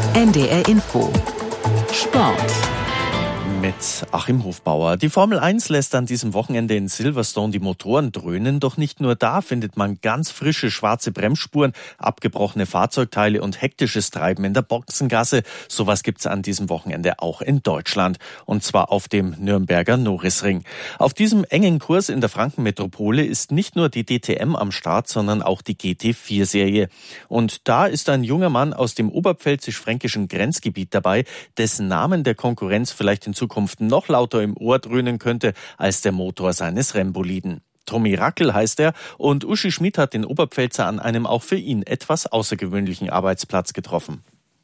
NDR Info Sport mit Achim Hofbauer. Die Formel 1 lässt an diesem Wochenende in Silverstone die Motoren dröhnen. Doch nicht nur da findet man ganz frische schwarze Bremsspuren, abgebrochene Fahrzeugteile und hektisches Treiben in der Boxengasse. Sowas gibt's an diesem Wochenende auch in Deutschland. Und zwar auf dem Nürnberger Norrisring. Auf diesem engen Kurs in der Frankenmetropole ist nicht nur die DTM am Start, sondern auch die GT4-Serie. Und da ist ein junger Mann aus dem oberpfälzisch-fränkischen Grenzgebiet dabei, dessen Namen der Konkurrenz vielleicht in Zukunft noch lauter im Ohr dröhnen könnte als der Motor seines Rennboliden. Tommy Rackel heißt er und Uschi Schmid hat den Oberpfälzer an einem auch für ihn etwas außergewöhnlichen Arbeitsplatz getroffen.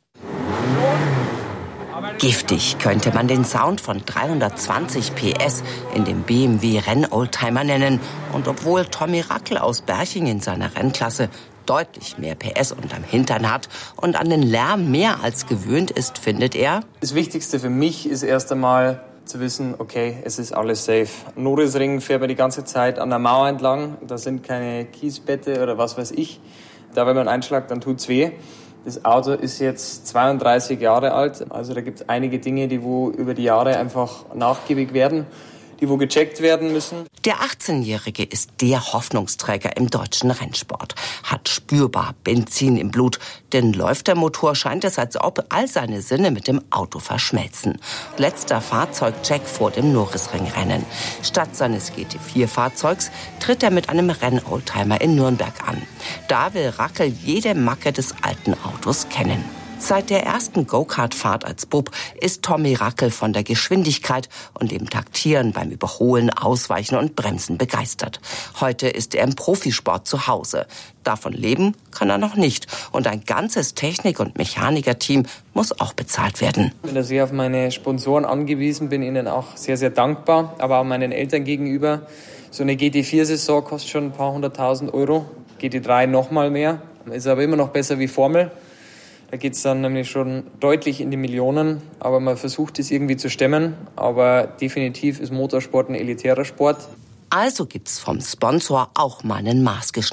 Giftig könnte man den Sound von 320 PS in dem BMW Rennoldtimer nennen. Und obwohl Tommy Rackel aus Berching in seiner Rennklasse deutlich mehr PS unterm Hintern hat und an den Lärm mehr als gewöhnt ist, findet er: Das Wichtigste für mich ist erst einmal zu wissen, okay, es ist alles safe. Norrisring fährt man die ganze Zeit an der Mauer entlang, da sind keine Kiesbette oder was weiß ich. Da, wenn man einschlägt, dann tut's weh. Das Auto ist jetzt 32 Jahre alt, also da gibt es einige Dinge, die wo über die Jahre einfach nachgiebig werden, die wo gecheckt werden müssen. Der 18-Jährige ist der Hoffnungsträger im deutschen Rennsport, hat spürbar Benzin im Blut, denn läuft der Motor, scheint es, als ob all seine Sinne mit dem Auto verschmelzen. Letzter Fahrzeugcheck vor dem Norrisring-Rennen. Statt seines GT4-Fahrzeugs tritt er mit einem Rennoldtimer in Nürnberg an. Da will Rackel jede Macke des alten Autos kennen. Seit der ersten Go-Kart-Fahrt als Bub ist Tommy Rackel von der Geschwindigkeit und dem Taktieren beim Überholen, Ausweichen und Bremsen begeistert. Heute ist er im Profisport zu Hause. Davon leben kann er noch nicht. Und ein ganzes Technik- und Mechanikerteam muss auch bezahlt werden. Ich bin da sehr auf meine Sponsoren angewiesen, bin ihnen auch sehr, sehr dankbar, aber auch meinen Eltern gegenüber. So eine GT4-Saison kostet schon ein paar 100.000 Euro, GT3 noch mal mehr, ist aber immer noch besser wie Formel. Da geht es dann nämlich schon deutlich in die Millionen, aber man versucht es irgendwie zu stemmen. Aber definitiv ist Motorsport ein elitärer Sport. Also gibt's vom Sponsor auch mal einen maßgeschneiderten